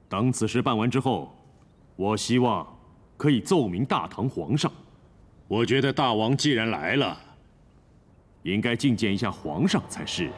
等此事办完之后，我希望可以奏明大唐皇上。 我觉得大王既然来了， 应该觐见一下皇上才是。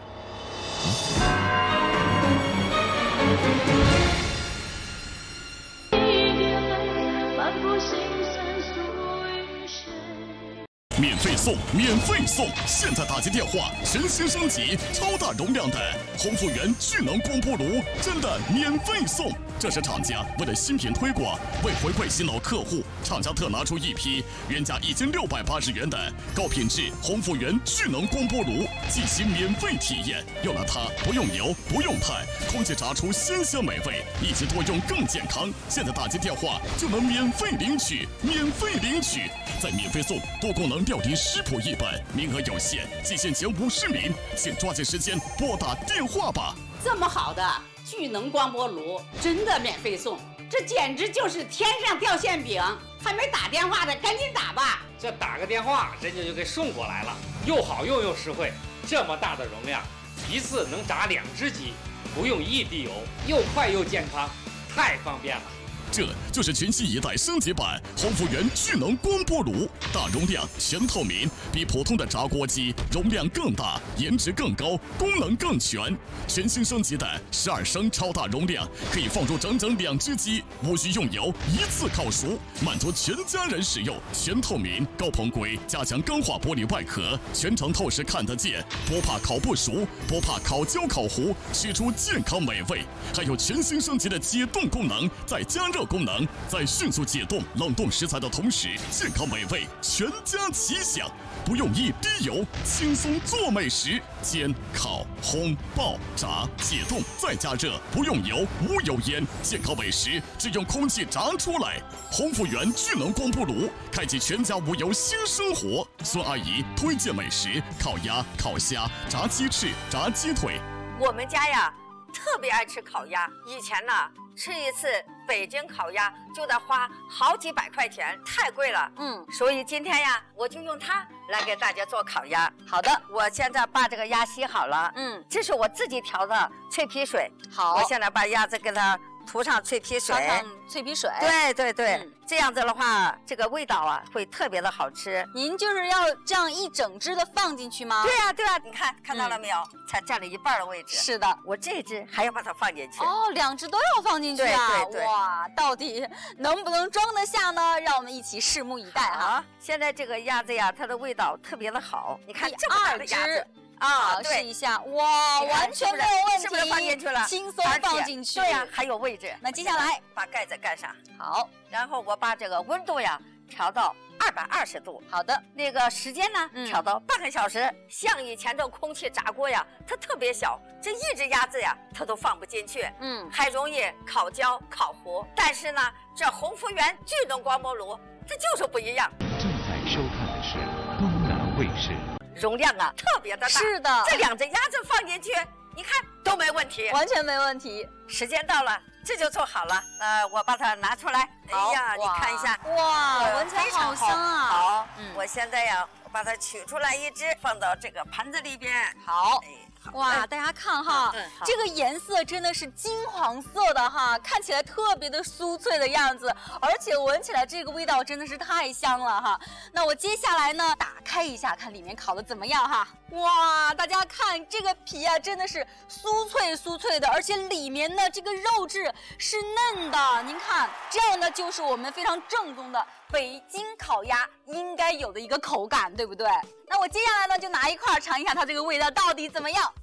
免费送，免费送！现在打进电话，全新升级超大容量的鸿福源聚能光波炉，真的免费送！这是厂家为了新品推广，为回馈新老客户，厂家特拿出一批原价1680元的高品质鸿福源聚能光波炉进行免费体验。用了它，不用油，不用碳，空气炸出鲜香美味，一直多用更健康。现在打进电话就能免费领取，免费领取！再免费送多功能料理食谱一本，名额有限，仅限前50名，请抓紧时间拨打电话吧。 这么好的聚能光波炉，真的免费送，这简直就是天上掉馅饼！还没打电话的，赶紧打吧！ 这打个电话，人家就给送过来了，又好用又实惠。这么大的容量，一次能炸2只鸡，不用1滴油，又快又健康，太方便了。 这就是全新一代升级版鸿福源聚能光波炉，大容量、全透明，比普通的炸锅机容量更大，颜值更高，功能更全。全新升级的12升超大容量，可以放入整整2只鸡，无需用油，一次烤熟，满足全家人使用。全透明高硼硅加强钢化玻璃外壳，全程透视看得见，不怕烤不熟，不怕烤焦烤糊，吃出健康美味。还有全新升级的解冻功能，再加热功能，在迅速解冻、冷冻食材的同时，健康美味全家齐享，不用1滴油，轻松做美食。煎、烤、烘、爆、炸、解冻，再加热，不用油，无油烟，健康美食只用空气炸出来。鸿福源聚能光波炉，开启全家无油新生活。孙阿姨推荐美食：烤鸭、烤虾、炸鸡翅、炸鸡腿。 我们家呀，特别爱吃烤鸭。以前呢，吃一次北京烤鸭就得花好几百块钱，太贵了。所以今天呀，我就用它来给大家做烤鸭。好的，我现在把这个鸭洗好了。这是我自己调的脆皮水。好，我现在把鸭子给它涂上脆皮水。 脆皮水。 对对对，这样子的话，这个味道啊会特别的好吃。 您就是要这样一整只的放进去吗？ 对呀对呀，你看到了没有？才占了1半的位置。 是的， 我这只还要把它放进去。 哦，2只都要放进去啊！ 对对对， 哇，到底能不能装得下呢？让我们一起拭目以待啊！ 现在这个鸭子呀，它的味道特别的好。你看这么大的鸭子。 啊，试一下，哇，完全没有问题， 是不是放进去了？ 轻松放进去， 对呀，还有位置。 那接下来把盖子盖上， 好， 然后我把这个温度呀调到220度。 好的， 那个时间呢调到半个小时。像以前这空气炸锅呀，它特别小，这一只鸭子呀它都放不进去，还容易烤焦烤糊。但是呢，这鸿福源聚能光波炉它就是不一样。 正在收看的是东南卫视。 容量啊特别的大， 是的， 这2只鸭子放进去，你看都没问题， 完全没问题。 时间到了，这就做好了。我把它拿出来。哎呀，你看一下， 哇，闻起来好香啊！ 好，我现在呀，我把它取出来一只，放到这个盘子里边。 好。哇，大家看哈，这个颜色真的是金黄色的哈，看起来特别的酥脆的样子，而且闻起来这个味道真的是太香了哈。那我接下来呢，打开一下，看里面烤的怎么样哈。哇，大家看这个皮啊，真的是酥脆的，而且里面的这个肉质是嫩的。您看，这样呢就是我们非常正宗的北京烤鸭应该有的一个口感，对不对？那我接下来呢，就拿一块尝一下它这个味道到底怎么样。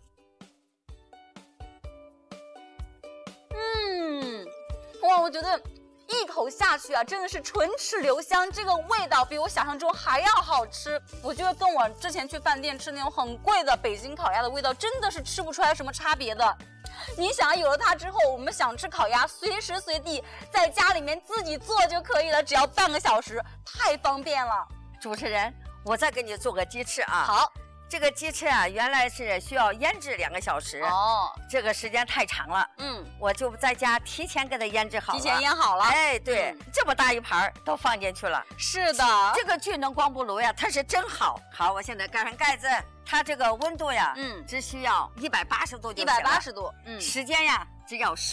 哇，我觉得一口下去啊，真的是唇齿留香，这个味道比我想象中还要好吃。我觉得跟我之前去饭店吃那种很贵的北京烤鸭的味道，真的是吃不出来什么差别的。你想，有了它之后，我们想吃烤鸭，随时随地在家里面自己做就可以了，只要半个小时，太方便了。 主持人，我再给你做个鸡翅啊。 好。 这个鸡翅啊，原来是需要腌制2个小时这个时间太长了。我就在家提前给它腌制好了， 提前腌好了。 哎，对，这么大一盘都放进去了。 是的， 这个聚能光波炉呀，它是真好。好，我现在盖上盖子，它这个温度呀，只需要180度就行了。 180度， 时间呀，只要10